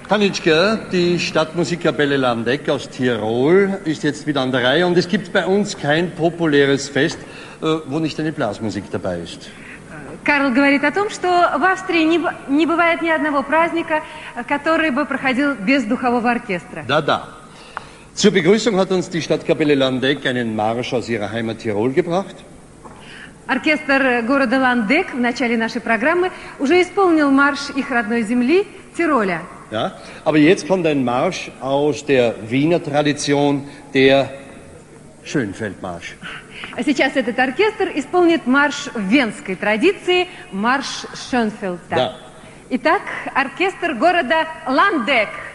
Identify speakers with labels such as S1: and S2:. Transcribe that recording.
S1: Tanitschka, die Stadtmusikkapelle Landeck aus Tirol ist jetzt wieder an der Reihe und es gibt bei uns kein populäres Fest, wo nicht eine Blasmusik dabei ist.
S2: Карл говорит о том, что в Австрии не бывает ни одного праздника, который бы проходил без духового оркестра.
S1: Da. Zur Begrüßung hat uns die Stadtkapelle Landeck einen Marsch aus ihrer Heimat Tirol gebracht.
S2: Оркестр города Ландек в начале нашей программы уже исполнил марш их родной земли Тироля.
S1: Ja, aber jetzt kommt ein Marsch aus der Wiener Tradition, der Schönfeldmarsch.
S2: А сейчас этот оркестр исполнит марш в венской традиции, марш Шönfelда.
S1: Да.
S2: Итак, оркестр города Ландек.